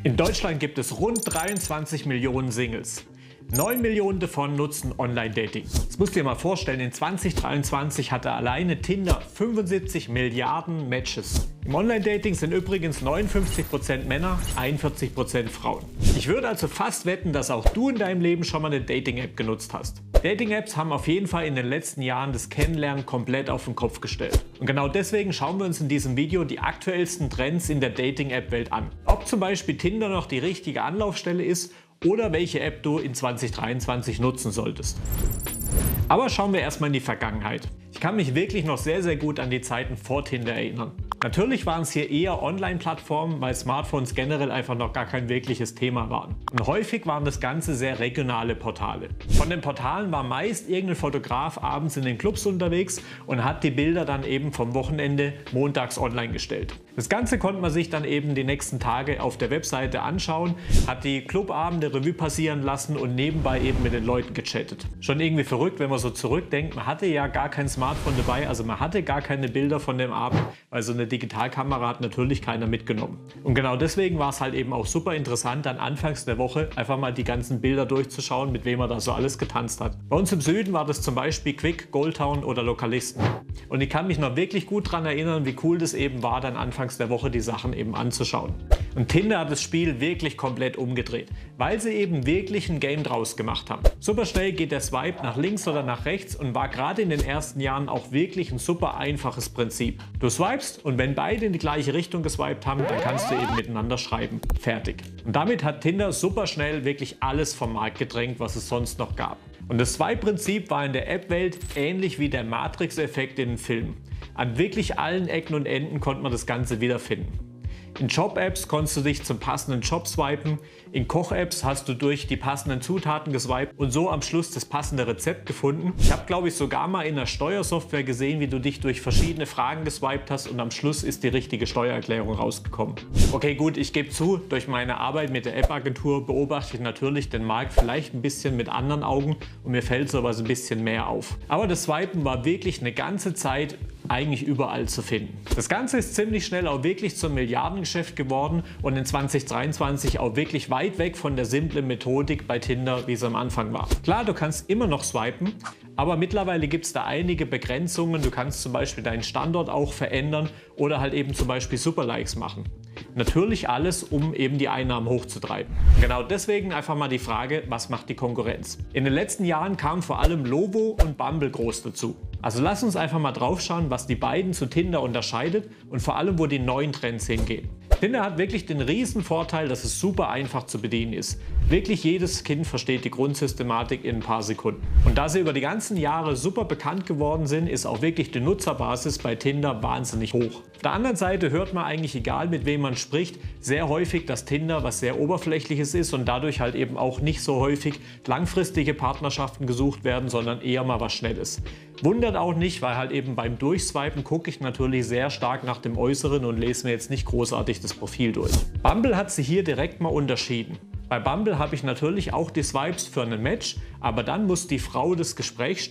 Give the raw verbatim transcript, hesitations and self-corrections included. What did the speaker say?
In Deutschland gibt es rund dreiundzwanzig Millionen Singles. neun Millionen davon nutzen Online-Dating. Das musst du dir mal vorstellen, in zwanzig dreiundzwanzig hatte alleine Tinder fünfundsiebzig Milliarden Matches. Im Online-Dating sind übrigens neunundfünfzig Prozent Männer, einundvierzig Prozent Frauen. Ich würde also fast wetten, dass auch du in deinem Leben schon mal eine Dating-App genutzt hast. Dating-Apps haben auf jeden Fall in den letzten Jahren das Kennenlernen komplett auf den Kopf gestellt. Und genau deswegen schauen wir uns in diesem Video die aktuellsten Trends in der Dating-App-Welt an. Ob zum Beispiel Tinder noch die richtige Anlaufstelle ist oder welche App du in zwanzig dreiundzwanzig nutzen solltest. Aber schauen wir erstmal in die Vergangenheit. Ich kann mich wirklich noch sehr, sehr gut an die Zeiten vor Tinder erinnern. Natürlich waren es hier eher Online-Plattformen, weil Smartphones generell einfach noch gar kein wirkliches Thema waren. Und häufig waren das Ganze sehr regionale Portale. Von den Portalen war meist irgendein Fotograf abends in den Clubs unterwegs und hat die Bilder dann eben vom Wochenende montags online gestellt. Das Ganze konnte man sich dann eben die nächsten Tage auf der Webseite anschauen, hat die Clubabende Revue passieren lassen und nebenbei eben mit den Leuten gechattet. Schon irgendwie verrückt, wenn man so zurückdenkt, man hatte ja gar kein Smartphone dabei, also man hatte gar keine Bilder von dem Abend, weil so eine Digitalkamera hat natürlich keiner mitgenommen. Und genau deswegen war es halt eben auch super interessant, dann anfangs der Woche einfach mal die ganzen Bilder durchzuschauen, mit wem man da so alles getanzt hat. Bei uns im Süden war das zum Beispiel Quick, Goldtown oder Lokalisten. Und ich kann mich noch wirklich gut daran erinnern, wie cool das eben war, dann anfangs der Woche die Sachen eben anzuschauen. Und Tinder hat das Spiel wirklich komplett umgedreht, weil sie eben wirklich ein Game draus gemacht haben. Super schnell geht der Swipe nach links oder nach rechts und war gerade in den ersten Jahren auch wirklich ein super einfaches Prinzip. Du swipest und wenn beide in die gleiche Richtung geswiped haben, dann kannst du eben miteinander schreiben. Fertig. Und damit hat Tinder super schnell wirklich alles vom Markt gedrängt, was es sonst noch gab. Und das Swipe-Prinzip war in der App-Welt ähnlich wie der Matrix-Effekt in den Filmen. An wirklich allen Ecken und Enden konnte man das Ganze wiederfinden. In Job-Apps konntest du dich zum passenden Job swipen, in Koch-Apps hast du durch die passenden Zutaten geswiped und so am Schluss das passende Rezept gefunden. Ich habe, glaube ich, sogar mal in der Steuersoftware gesehen, wie du dich durch verschiedene Fragen geswiped hast und am Schluss ist die richtige Steuererklärung rausgekommen. Okay, gut, ich gebe zu, durch meine Arbeit mit der App-Agentur beobachte ich natürlich den Markt vielleicht ein bisschen mit anderen Augen und mir fällt sowas ein bisschen mehr auf. Aber das Swipen war wirklich eine ganze Zeit eigentlich überall zu finden. Das Ganze ist ziemlich schnell auch wirklich zum Milliardengeschäft geworden und in zwanzig dreiundzwanzig auch wirklich weit weg von der simplen Methodik bei Tinder, wie es am Anfang war. Klar, du kannst immer noch swipen, aber mittlerweile gibt es da einige Begrenzungen. Du kannst zum Beispiel deinen Standort auch verändern oder halt eben zum Beispiel Superlikes machen. Natürlich alles, um eben die Einnahmen hochzutreiben. Genau deswegen einfach mal die Frage, was macht die Konkurrenz? In den letzten Jahren kamen vor allem Lovo und Bumble groß dazu. Also lass uns einfach mal drauf schauen, was die beiden zu Tinder unterscheidet und vor allem, wo die neuen Trends hingehen. Tinder hat wirklich den riesen Vorteil, dass es super einfach zu bedienen ist. Wirklich jedes Kind versteht die Grundsystematik in ein paar Sekunden. Und da sie über die ganzen Jahre super bekannt geworden sind, ist auch wirklich die Nutzerbasis bei Tinder wahnsinnig hoch. Auf der anderen Seite hört man eigentlich, egal mit wem man spricht, sehr häufig, dass Tinder was sehr Oberflächliches ist und dadurch halt eben auch nicht so häufig langfristige Partnerschaften gesucht werden, sondern eher mal was Schnelles. Wundert auch nicht, weil halt eben beim Durchswipen gucke ich natürlich sehr stark nach dem Äußeren und lese mir jetzt nicht großartig das Profil durch. Bumble hat sie hier direkt mal unterschieden. Bei Bumble habe ich natürlich auch die Swipes für ein Match, aber dann muss die Frau das Gespräch